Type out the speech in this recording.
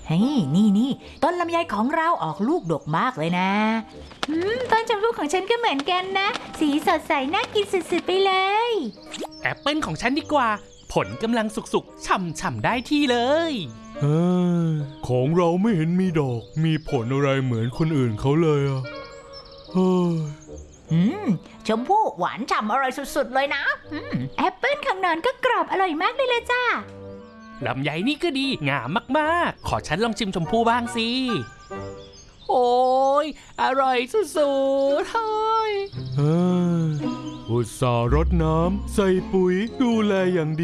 เฮ้ยนี่ต้นลำไยของเราออกลูกดกมากเลยนะต้นชมพู่ของฉันก็เหมือนกันนะสีสดใสน่ากินสุดๆไปเลยแอปเปิลของฉันดีกว่าผลกำลังสุกๆฉ่ำๆได้ที่เลยของเราไม่เห็นมีดอกมีผลอะไรเหมือนคนอื่นเขาเลยอ่ะชมพู่หวานฉ่ำอร่อยสุดๆเลยนะแอปเปิ้ลของนอนก็กรอบอร่อยมากเลยจ้าลำไยนี่ก็ดีงามมากๆขอฉันลองชิมชมพู่บ้างสิโอ้ยอร่อยสุดๆเฮ้ยอุตส่าห์รดน้ำใส่ปุ๋ยดูแลอย่างดี